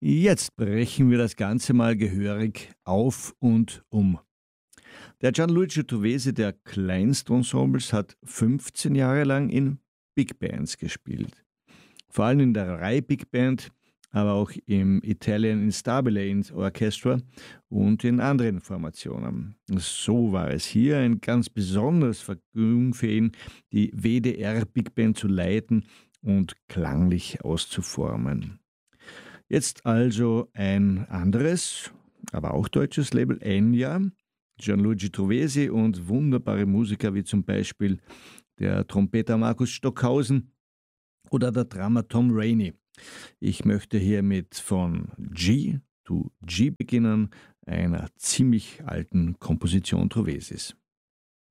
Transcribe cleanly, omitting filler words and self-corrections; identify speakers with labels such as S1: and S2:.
S1: Jetzt brechen wir das Ganze mal gehörig auf und um. Der Gianluigi Trovesi der Kleinstensembles hat 15 Jahre lang in Big Bands gespielt. Vor allem in der Rai Big Band, aber auch im Italian Instabile Orchestra und in anderen Formationen. So war es hier ein ganz besonderes Vergnügen für ihn, die WDR Big Band zu leiten und klanglich auszuformen. Jetzt also ein anderes, aber auch deutsches Label, Enya, Gianluigi Trovesi und wunderbare Musiker wie zum Beispiel der Trompeter Markus Stockhausen oder der Drummer Tom Rainey. Ich möchte hiermit von G to G beginnen, einer ziemlich alten Komposition Trovesis.